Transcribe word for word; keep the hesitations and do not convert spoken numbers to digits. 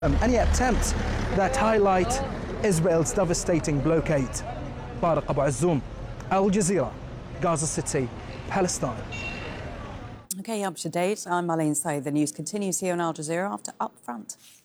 Um, any attempt that highlight Israel's devastating blockade. Tariq Abu Azzoum, Al Jazeera, Gaza City, Palestine. OK, up to date. I'm Marlene Say. The news continues here on Al Jazeera after Up Front.